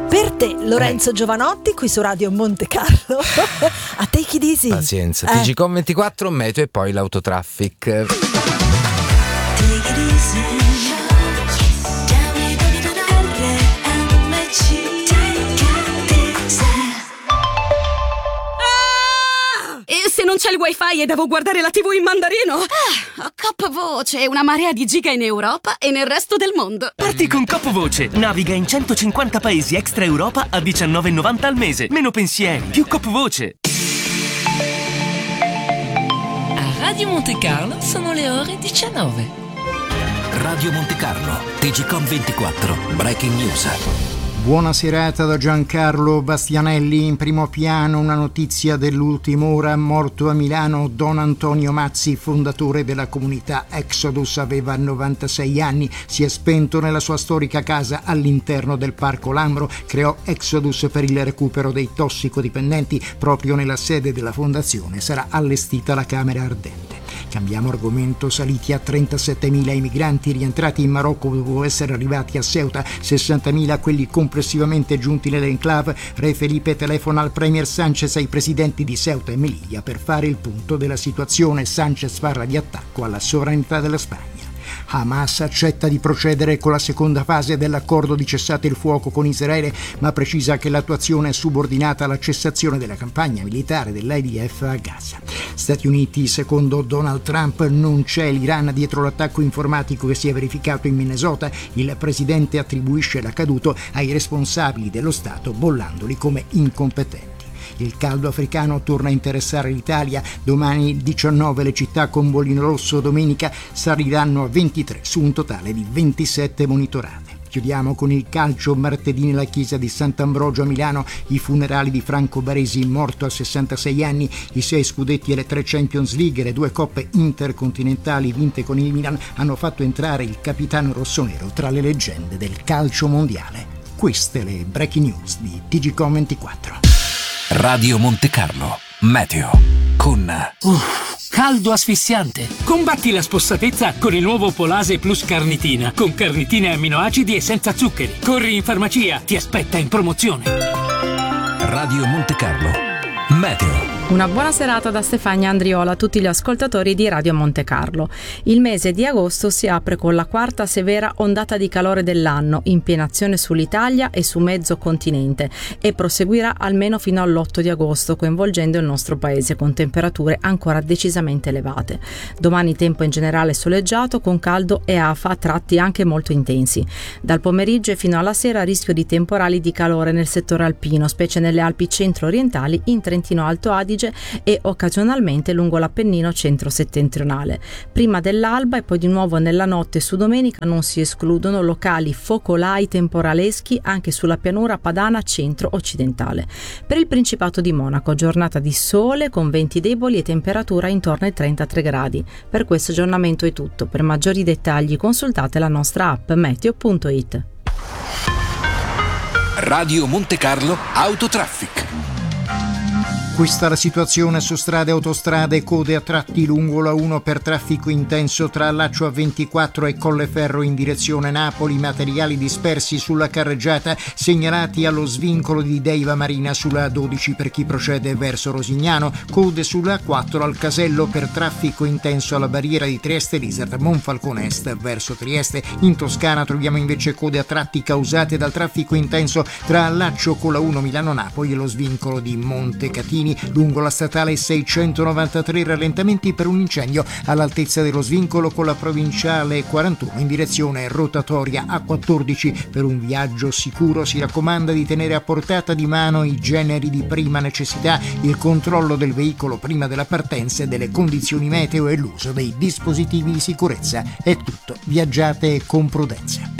Per te, Lorenzo Giovanotti, qui su Radio Monte Carlo. A take it easy. Pazienza, TGCOM 24, meteo e poi l'autotraffic. Take it easy. E se non c'è il wifi e devo guardare la TV in mandarino? Ho Cop Voce, una marea di giga in Europa e nel resto del mondo. Parti con Cop Voce, naviga in 150 paesi extra Europa a $19,90 al mese. Meno pensieri, più Cop Voce. A Radio Monte Carlo sono le ore 19. Radio Monte Carlo, TGCOM 24, Breaking News. Buona serata da Giancarlo Bastianelli. In primo piano una notizia dell'ultima ora: morto a Milano Don Antonio Mazzi, fondatore della comunità Exodus, aveva 96 anni, si è spento nella sua storica casa all'interno del Parco Lambro, creò Exodus per il recupero dei tossicodipendenti, proprio nella sede della fondazione sarà allestita la camera ardente. Cambiamo argomento: saliti a 37.000 i migranti rientrati in Marocco dopo essere arrivati a Ceuta, 60.000 quelli complessivamente giunti nell'enclave. Re Felipe telefona al premier Sanchez e ai presidenti di Ceuta e Melilla per fare il punto della situazione. Sanchez parla di attacco alla sovranità della Spagna. Hamas accetta di procedere con la seconda fase dell'accordo di cessate il fuoco con Israele, ma precisa che l'attuazione è subordinata alla cessazione della campagna militare dell'IDF a Gaza. Stati Uniti: secondo Donald Trump non c'è l'Iran dietro l'attacco informatico che si è verificato in Minnesota. Il presidente attribuisce l'accaduto ai responsabili dello Stato, bollandoli come incompetenti. Il caldo africano torna a interessare l'Italia. Domani 19 le città con bollino rosso, domenica saliranno a 23 su un totale di 27 monitorate. Chiudiamo con il calcio. Martedì nella chiesa di Sant'Ambrogio a Milano i funerali di Franco Baresi, morto a 66 anni. I 6 scudetti e le 3 Champions League e le 2 coppe intercontinentali vinte con il Milan hanno fatto entrare il capitano rossonero tra le leggende del calcio mondiale. Queste le breaking news di TGCOM 24. Radio Monte Carlo, meteo con caldo asfissiante. Combatti la spossatezza con il nuovo Polase Plus Carnitina, con carnitine e amminoacidi e senza zuccheri. Corri in farmacia, ti aspetta in promozione. Radio Monte Carlo, meteo. Una buona serata da Stefania Andriola a tutti gli ascoltatori di Radio Monte Carlo. Il mese di agosto si apre con la quarta severa ondata di calore dell'anno, in piena azione sull'Italia e su mezzo continente, e proseguirà almeno fino all'8 di agosto, coinvolgendo il nostro paese con temperature ancora decisamente elevate. Domani tempo in generale soleggiato, con caldo e afa a tratti anche molto intensi. Dal pomeriggio e fino alla sera rischio di temporali di calore nel settore alpino, specie nelle Alpi centro-orientali, in Trentino Alto Adige e occasionalmente lungo l'Appennino centro-settentrionale. Prima dell'alba e poi di nuovo nella notte su domenica non si escludono locali focolai temporaleschi anche sulla pianura padana centro-occidentale. Per il Principato di Monaco, giornata di sole con venti deboli e temperatura intorno ai 33 gradi. Per questo aggiornamento è tutto. Per maggiori dettagli consultate la nostra app meteo.it. Radio Monte Carlo Autotraffic. Questa è la situazione su strade e autostrade: code a tratti lungo la 1 per traffico intenso tra Laccio A24 e Colleferro in direzione Napoli, materiali dispersi sulla carreggiata segnalati allo svincolo di Deiva Marina sulla A12 per chi procede verso Rosignano, code sulla A4 al Casello per traffico intenso alla barriera di Trieste Lisard Monfalcone Est verso Trieste. In Toscana troviamo invece code a tratti causate dal traffico intenso tra Laccio con la 1 Milano-Napoli e lo svincolo di Montecatini. Lungo la statale 693 rallentamenti per un incendio all'altezza dello svincolo con la provinciale 41 in direzione rotatoria A14. Per un viaggio sicuro si raccomanda di tenere a portata di mano i generi di prima necessità, il controllo del veicolo prima della partenza e delle condizioni meteo e l'uso dei dispositivi di sicurezza. È tutto, viaggiate con prudenza.